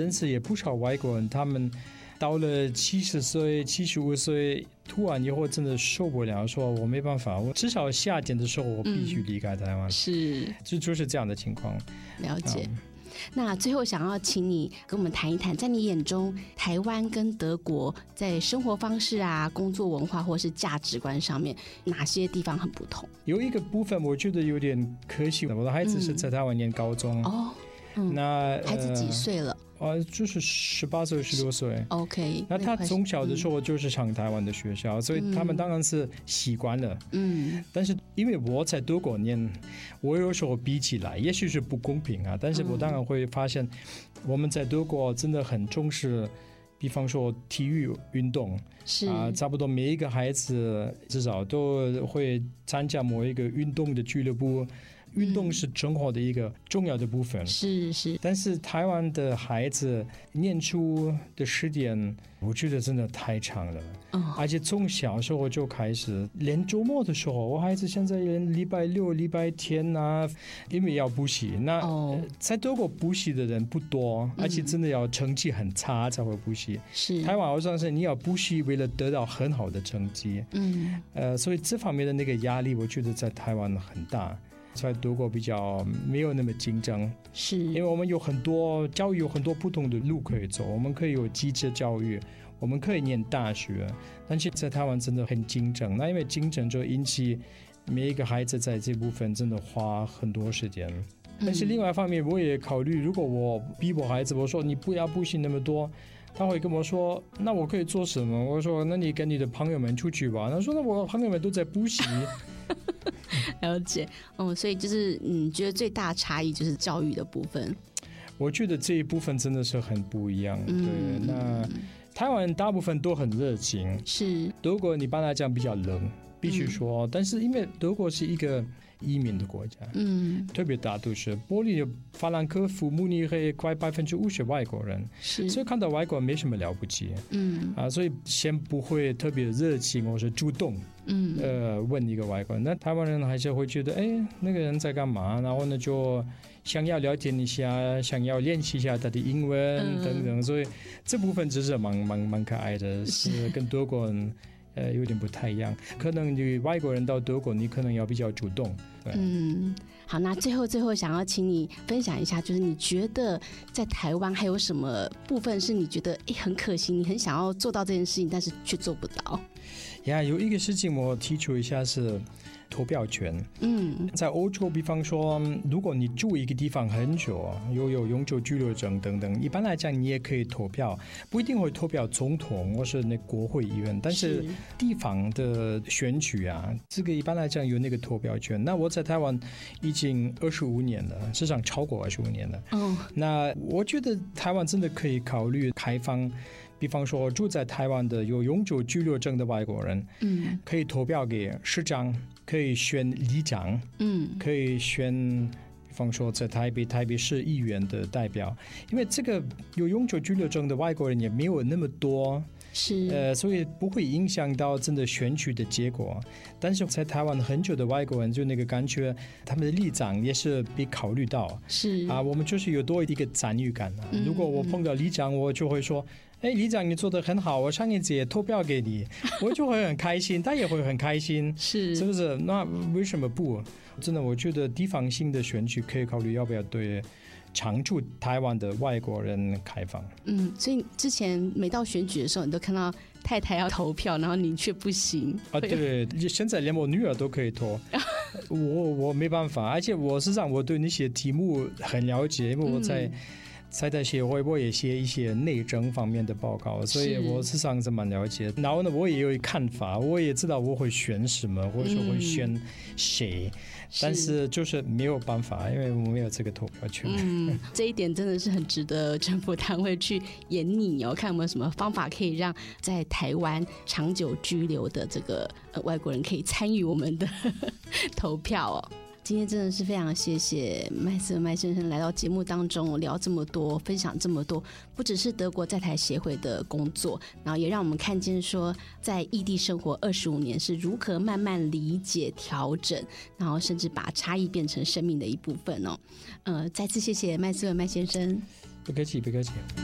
认识也不少外国人，他们到了70岁、75岁，突然以后真的受不了，说我没办法，我至少夏天的时候我必须离开台湾。 是， 就是这样的情况。 了解。那最后想要请你跟我们谈一谈，在你眼中台湾跟德国在生活方式啊、工作文化或是价值观上面哪些地方很不同？ 有一个部分我觉得有点可惜，我的孩子是在台湾念高中。那孩子几岁了？ 就是18岁、16岁。 OK。 那他从小的时候就是上台湾的学校，所以他们当然是习惯了。但是因为我在德国念，我有时候比起来，也许是不公平啊，但是我当然会发现，我们在德国真的很重视，比方说体育运动， 是差不多每一个孩子至少都会参加某一个运动的俱乐部。运动是生活的一个重要的部分， 是。 但是台湾的孩子念书的时间，我觉得真的太长了。而且从小时候就开始，连周末的时候，我孩子现在连礼拜六、礼拜天啊，因为要补习。那在德国补习的人不多，而且真的要成绩很差才会补习。 是台湾好像是你要补习，为了得到很好的成绩。所以这方面的那个压力，我觉得在台湾很大。在德国比较没有那么竞争， 是因为我们有很多教育，有很多不同的路可以走。我们可以有机制教育，我们可以念大学，但是在台湾真的很竞争。那因为竞争就引起每一个孩子在这部分真的花很多时间。但是另外一方面，我也考虑，如果我逼我孩子，我说你不要补习那么多，他会跟我说，那我可以做什么？我说，那你跟你的朋友们出去吧。他说，那我朋友们都在补习。 了解。所以就是你觉得最大差异就是教育的部分？ 我觉得这一部分真的是很不一样。对，那台湾大部分都很热情， 是德国一般来讲比较冷，必须说。但是因为德国是一个移民的国家，特别大都市，柏林、法兰克福、慕尼黑快50%外国人，所以看到外国人没什么了不起。所以先不会特别热情或是主动问一个外国人。那台湾人还是会觉得，那个人在干嘛？然后呢，就想要了解一下，想要练习一下他的英文等等。所以这部分就是蛮可爱的，是跟德国人有点不太一样。可能你外国人到德国，你可能要比较主动。 好，那最后想要请你分享一下，就是你觉得在台湾还有什么部分是你觉得很可惜，你很想要做到这件事情，但是却做不到？ 有一个事情我提出一下是投票权。在欧洲，比方说，如果你住一个地方很久，有永久居留证等等，一般来讲你也可以投票，不一定会投票总统或是那国会议员，但是地方的选举这个一般来讲有那个投票权。那我在台湾已经25年了，事实上超过25年了。那我觉得台湾真的可以考虑开放。比方说住在台湾的有永久居留证的外国人，可以投票给市长，可以选里长，可以选比方说在台北市议员的代表。因为这个有永久居留证的外国人也没有那么多，所以不会影响到真的选举的结果。但是在台湾很久的外国人就那个感觉，他们的里长也是被考虑到。我们就是有多一个参与感。如果我碰到里长，我就会说，里长你做得很好，我上一次也投票给你，我就会很开心，他也会很开心，是不是？那为什么不？真的，我觉得地方性的选举可以考虑要不要对常驻台湾的外国人开放。 所以之前每到选举的时候，你都看到太太要投票，然后你却不行。 对，现在连我女儿都可以投。我没办法，而且我实际上我对那些题目很了解，因为我在在协会我也写一些内政方面的报告，所以我事实上是蛮了解。然后呢，我也有看法，我也知道我会选什么，或者说会选谁，但是就是没有办法，因为我没有这个投票权。 这一点真的是很值得政府单位去研拟看有没有什么方法可以让在台湾长久居留的这个外国人可以参与我们的投票今天真的是非常谢谢麦斯文麦先生来到节目当中聊这么多，分享这么多，不只是德国在台协会的工作，然后也让我们看见说在异地生活25年是如何慢慢理解调整，然后甚至把差异变成生命的一部分再次谢谢麦斯文麦先生。 不客气不客气。